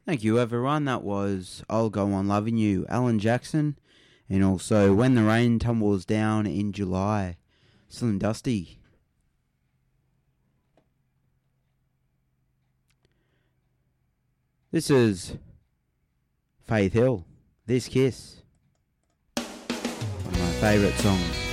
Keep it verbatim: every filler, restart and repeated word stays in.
Thank you, everyone. That was I'll Go On Loving You, Alan Jackson, and also When the Rain Tumbles Down in July, Slim Dusty. This is Faith Hill, This Kiss, one of my favourite songs.